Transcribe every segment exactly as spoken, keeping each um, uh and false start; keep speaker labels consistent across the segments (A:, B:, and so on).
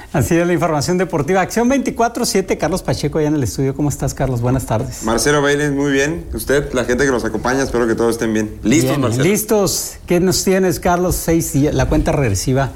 A: Así es la información deportiva. Acción veinticuatro siete, Carlos Pacheco allá en el estudio. ¿Cómo estás, Carlos? Buenas tardes.
B: Marcelo Bailey, muy bien. Usted, la gente que nos acompaña, espero que todos estén bien. ¿Listos,
A: bien,
B: Marcelo?
A: Listos. ¿Qué nos tienes, Carlos? Seis días, la cuenta regresiva.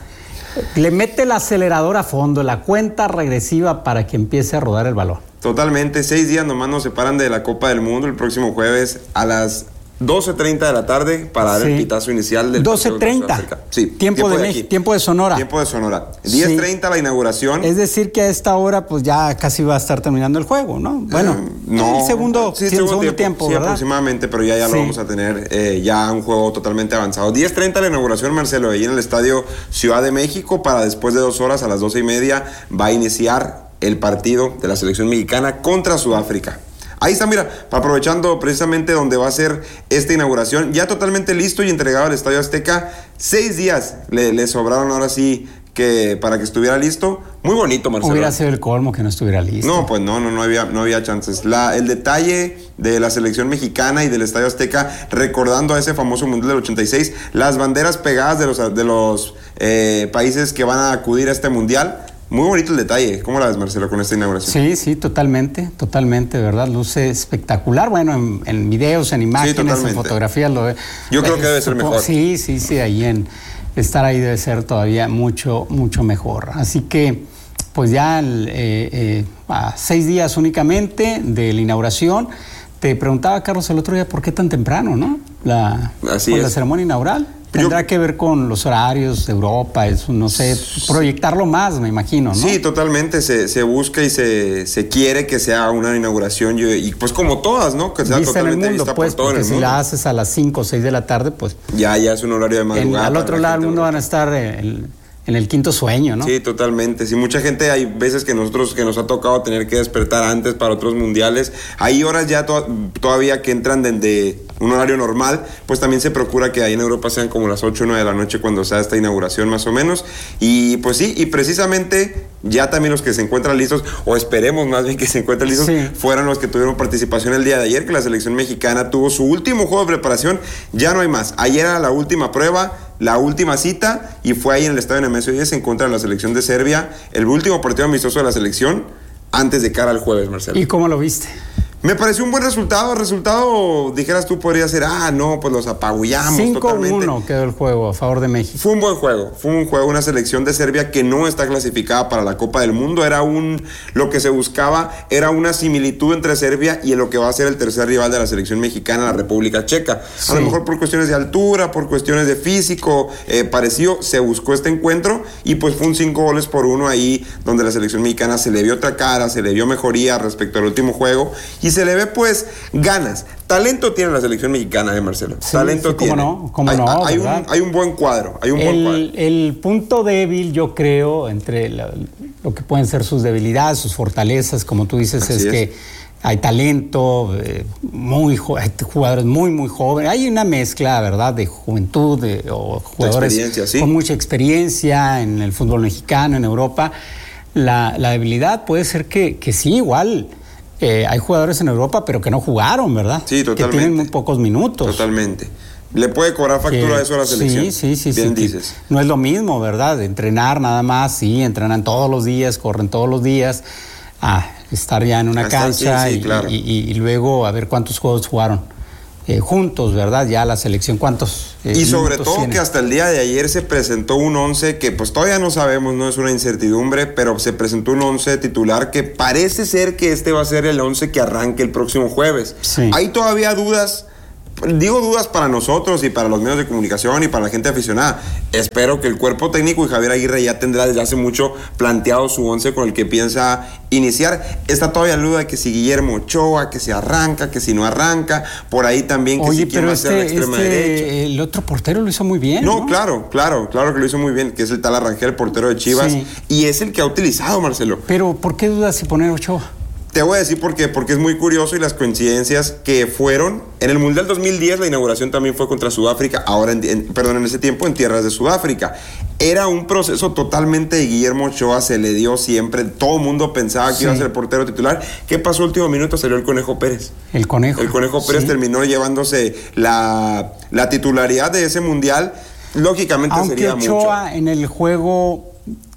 A: Le mete el acelerador a fondo, la cuenta regresiva para que empiece a rodar el balón.
B: Totalmente. Seis días nomás nos separan de la Copa del Mundo el próximo jueves a las doce treinta de la tarde para dar sí. el pitazo inicial del
A: doce treinta.
B: Sí,
A: tiempo, tiempo de, de México, tiempo de Sonora.
B: Tiempo de Sonora. diez treinta sí. la inauguración.
A: Es decir que a esta hora pues ya casi va a estar terminando el juego, ¿no? Bueno, eh, no, el segundo,
B: sí,
A: el segundo, segundo tiempo, tiempo
B: sí,
A: ¿verdad?
B: aproximadamente, pero ya, ya sí. lo vamos a tener eh, ya un juego totalmente avanzado. diez treinta la inauguración, Marcelo, ahí en el estadio Ciudad de México, para después de dos horas a las doce y media va a iniciar el partido de la selección mexicana contra Sudáfrica. Ahí está, mira, aprovechando precisamente donde va a ser esta inauguración, ya totalmente listo y entregado al Estadio Azteca. Seis días le, le sobraron ahora sí que para que estuviera listo. Muy bonito, Marcelo.
A: Hubiera sido el colmo que no estuviera listo.
B: No, pues no, no, no había, no había chances. La, el detalle de la selección mexicana y del Estadio Azteca, recordando a ese famoso Mundial del ochenta y seis, las banderas pegadas de los, de los eh, países que van a acudir a este Mundial. Muy bonito el detalle. ¿Cómo la ves, Marcelo, con esta inauguración?
A: Sí, sí, totalmente, totalmente, de verdad, luce espectacular. Bueno, en, en videos, en imágenes, sí, en fotografías lo ve.
B: Yo creo que debe ser mejor.
A: Sí, sí, sí, ahí en estar ahí debe ser todavía mucho, mucho mejor. Así que, pues ya eh, eh, a seis días únicamente de la inauguración. Te preguntaba, Carlos, el otro día, ¿por qué tan temprano, no? La,
B: Así es.
A: La ceremonia inaugural. Tendrá Yo, que ver con los horarios de Europa, eso, no sé, proyectarlo más, me imagino, ¿no?
B: Sí, totalmente, se, se busca y se, se quiere que sea una inauguración y, y pues como todas, ¿no? Que sea
A: vista
B: totalmente
A: en el mundo,
B: vista
A: pues,
B: por todo
A: porque
B: en el
A: si
B: mundo.
A: la haces a las cinco o seis de la tarde, pues...
B: Ya, ya es un horario de madrugada.
A: En, al otro lado del mundo van a estar en, en el quinto sueño, ¿no?
B: Sí, totalmente. Sí, mucha gente, hay veces que nosotros, que nos ha tocado tener que despertar antes para otros mundiales. Hay horas ya to- todavía que entran desde un horario normal, pues también se procura que ahí en Europa sean como las ocho o nueve de la noche cuando sea esta inauguración más o menos. Y pues sí, y precisamente ya también los que se encuentran listos, o esperemos más bien que se encuentren listos, sí. fueron los que tuvieron participación el día de ayer, que la selección mexicana tuvo su último juego de preparación. Ya no hay más. Ayer era la última prueba, la última cita, y fue ahí en el estadio Nemesio diez en contra de la selección de Serbia, el último partido amistoso de la selección antes de cara al jueves, Marcelo.
A: ¿Y cómo lo viste?
B: Me pareció un buen resultado. El resultado, dijeras tú, podría ser, ah, no, pues los apabullamos totalmente.
A: cinco uno quedó el juego a favor de México.
B: Fue un buen juego, fue un juego, una selección de Serbia que no está clasificada para la Copa del Mundo. Era un, lo que se buscaba era una similitud entre Serbia y lo que va a ser el tercer rival de la selección mexicana, la República Checa. Sí. A lo mejor por cuestiones de altura, por cuestiones de físico, eh, parecido, se buscó este encuentro y pues fue un cinco goles por uno ahí, donde la selección mexicana se le vio otra cara, se le vio mejoría respecto al último juego y se le ve pues ganas. Talento tiene la selección mexicana, ¿eh, Marcelo?
A: Sí,
B: Talento
A: sí,
B: tiene.
A: ¿Cómo no? ¿Cómo
B: hay,
A: no?
B: Hay un, hay un buen cuadro, hay un
A: el,
B: buen cuadro.
A: El punto débil, yo creo, entre la, lo que pueden ser sus debilidades, sus fortalezas, como tú dices, es, es que hay talento, eh, muy jo- hay jugadores muy, muy jóvenes. Hay una mezcla, ¿verdad?, de juventud, de, o jugadores
B: ¿sí?
A: con mucha experiencia en el fútbol mexicano, en Europa. La, la debilidad puede ser que, que sí, igual... Eh, hay jugadores en Europa, pero que no jugaron, ¿verdad?
B: Sí, totalmente.
A: Que tienen muy pocos minutos.
B: Totalmente. ¿Le puede cobrar factura
A: que,
B: eso a la selección?
A: Sí, sí, sí.
B: Bien
A: sí,
B: dices.
A: No es lo mismo, ¿verdad? Entrenar nada más, sí, entrenan todos los días, corren todos los días. Ah, estar ya en una
B: Hasta,
A: cancha
B: sí, sí,
A: y,
B: claro.
A: y, y, y luego a ver cuántos juegos jugaron. Eh, juntos, ¿verdad? Ya la selección, ¿cuántos? Eh,
B: y sobre todo
A: tiene?
B: Que hasta el día de ayer se presentó un once que pues todavía no sabemos, no es una incertidumbre, pero se presentó un once titular que parece ser que este va a ser el once que arranque el próximo jueves.
A: Sí.
B: Hay todavía dudas. Digo dudas para nosotros y para los medios de comunicación y para la gente aficionada. Espero que el cuerpo técnico y Javier Aguirre ya tendrá desde hace mucho planteado su once con el que piensa iniciar. Está todavía la duda de que si Guillermo Ochoa, que si arranca, que si no arranca. Por ahí también que
A: Oye,
B: si quién va a ser la extrema
A: este,
B: derecha.
A: El otro portero lo hizo muy bien, ¿no?
B: No, claro, claro, claro que lo hizo muy bien, que es el tal Arrangel, el portero de Chivas.
A: Sí.
B: Y es el que ha utilizado, Marcelo.
A: Pero, ¿por qué dudas si poner Ochoa?
B: Te voy a decir por qué, porque es muy curioso y las coincidencias que fueron. En el Mundial dos mil diez la inauguración también fue contra Sudáfrica, ahora, en, en, perdón, en ese tiempo en tierras de Sudáfrica. Era un proceso totalmente de Guillermo Ochoa, se le dio siempre, todo el mundo pensaba que sí. iba a ser el portero titular. ¿Qué pasó último minuto? Salió el Conejo Pérez.
A: El Conejo.
B: El Conejo Pérez sí. terminó llevándose la, la titularidad de ese Mundial. Lógicamente
A: Aunque
B: sería
A: Ochoa
B: mucho.
A: en el juego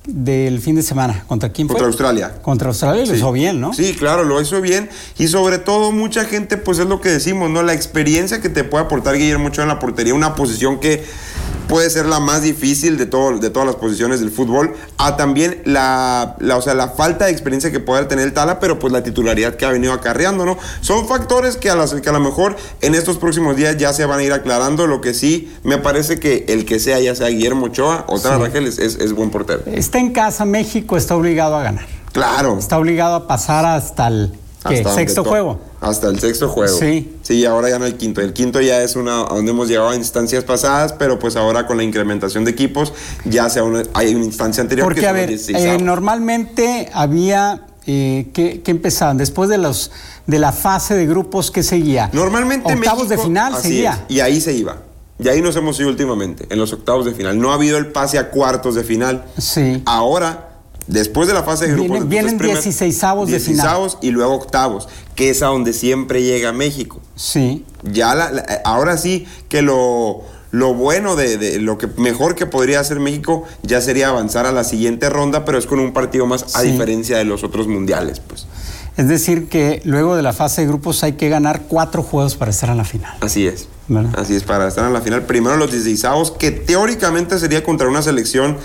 A: del fin de semana. ¿Contra quién fue?
B: Contra Australia.
A: Contra Australia lo
B: sí.
A: hizo bien, ¿no?
B: Sí, claro, lo hizo bien. Y sobre todo, mucha gente, pues es lo que decimos, ¿no? La experiencia que te puede aportar Guillermo Ochoa en la portería, una posición que puede ser la más difícil de, todo, de todas las posiciones del fútbol, a también la, la, o sea, la falta de experiencia que puede tener el Tala, pero pues la titularidad que ha venido acarreando, ¿no? Son factores que a, las, que a lo mejor en estos próximos días ya se van a ir aclarando. Lo que sí me parece que el que sea, ya sea Guillermo Ochoa o Tala sí. Rangel, es, es, es buen portero.
A: Está en casa, México está obligado a ganar.
B: Claro.
A: Está obligado a pasar hasta el ¿qué? Hasta sexto juego.
B: Hasta el sexto juego.
A: Sí.
B: Sí, ahora ya no el quinto. El quinto ya es una donde hemos llegado a instancias pasadas, pero pues ahora con la incrementación de equipos ya sea una, hay una instancia anterior.
A: Porque,
B: que
A: a ver, eh, normalmente había eh, que, que empezaban después de los de la fase de grupos que seguía.
B: Normalmente
A: octavos
B: México,
A: de final seguía.
B: Es, y ahí se iba. Y ahí nos hemos ido últimamente, en los octavos de final. No ha habido el pase a cuartos de final.
A: Sí.
B: Ahora, después de la fase de grupos...
A: Vienen dieciseisavos de final.
B: dieciseisavos y luego octavos, que es a donde siempre llega México.
A: Sí.
B: Ya la, la, ahora sí que lo, lo bueno de, de lo que mejor que podría hacer México ya sería avanzar a la siguiente ronda, pero es con un partido más, a sí. diferencia de los otros mundiales, pues.
A: Es decir, que luego de la fase de grupos hay que ganar cuatro juegos para estar en la final.
B: Así es.
A: ¿Verdad?
B: Así es, para estar en la final. Primero los dieciseisavos, que teóricamente sería contra una selección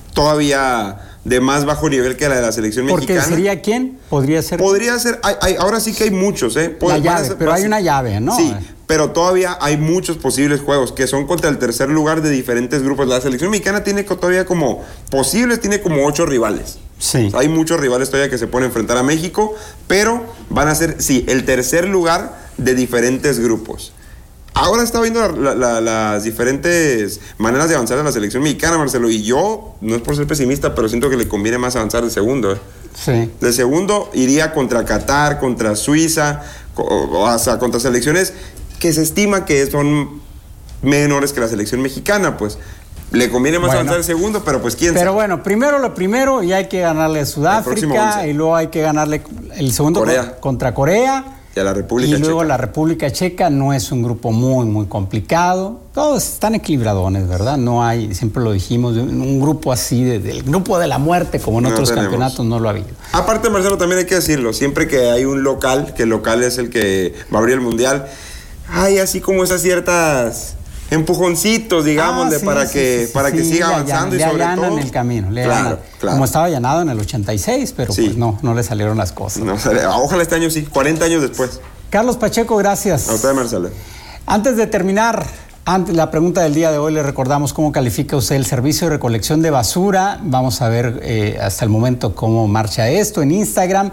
B: todavía de más bajo nivel que la de la selección
A: ¿Porque
B: mexicana.
A: ¿Porque sería quién? ¿Podría ser?
B: Podría ser, hay, hay, ahora sí que hay muchos, ¿eh?
A: La llave, ser, pero hay una llave, ¿no?
B: Sí, pero todavía hay muchos posibles juegos que son contra el tercer lugar de diferentes grupos. La selección mexicana tiene todavía como posibles, tiene como ocho rivales.
A: Sí.
B: Hay muchos rivales todavía que se pueden enfrentar a México, pero van a ser, sí, el tercer lugar de diferentes grupos. Ahora está viendo la, la, la, las diferentes maneras de avanzar en la selección mexicana, Marcelo, y yo, no es por ser pesimista, pero siento que le conviene más avanzar de segundo. ¿eh?
A: Sí.
B: De segundo iría contra Qatar, contra Suiza, o, o sea, contra selecciones que se estima que son menores que la selección mexicana, pues. Le conviene más bueno, avanzar el segundo, pero pues quién
A: Pero
B: sabe.
A: bueno, primero lo primero, y hay que ganarle a Sudáfrica, y luego hay que ganarle el segundo
B: Corea.
A: contra Corea.
B: Y a la República
A: Y luego
B: Checa.
A: la República Checa no es un grupo muy, muy complicado. Todos están equilibradones, ¿verdad? No hay, siempre lo dijimos, un grupo así, de, del grupo de la muerte, como en
B: no
A: otros
B: tenemos.
A: campeonatos, no lo ha habido.
B: Aparte, Marcelo, también hay que decirlo, siempre que hay un local, que el local es el que va a abrir el Mundial, hay así como esas ciertas... empujoncitos, digamos,
A: ah, sí,
B: para
A: sí,
B: que
A: sí, sí,
B: para
A: sí,
B: que siga
A: le
B: avanzando
A: allanan,
B: y sobre
A: le allanan
B: todo
A: el camino, le
B: claro,
A: allanan.
B: claro.
A: Como estaba allanado en el ochenta y seis, pero
B: sí.
A: pues no, no le salieron las cosas.
B: No, ojalá este año sí, cuarenta años después.
A: Carlos Pacheco, gracias.
B: A usted, Marcelo.
A: Antes de terminar, antes la pregunta del día de hoy, le recordamos cómo califica usted el servicio de recolección de basura. Vamos a ver eh, hasta el momento cómo marcha esto en Instagram.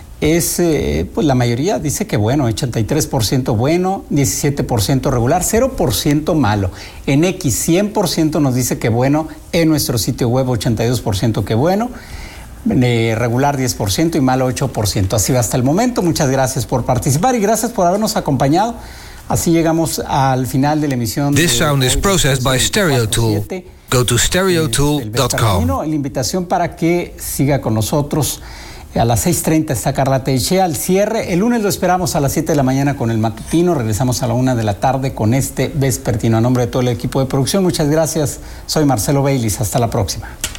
A: Es, eh, pues la mayoría dice que bueno, ochenta y tres por ciento bueno, diecisiete por ciento regular, cero por ciento malo. En X, cien por ciento nos dice que bueno, en nuestro sitio web ochenta y dos por ciento que bueno, eh, regular diez por ciento y malo ocho por ciento. Así va hasta el momento. Muchas gracias por participar y gracias por habernos acompañado. Así llegamos al final de la emisión.
C: This de sound is processed by StereoTool. Go to stereo tool dot com.
A: La invitación para que siga con nosotros. A las seis treinta está Carla Teixeira al cierre. El lunes lo esperamos a las siete de la mañana con el matutino. Regresamos a la una de la tarde con este vespertino. A nombre de todo el equipo de producción, muchas gracias. Soy Marcelo Baylis. Hasta la próxima.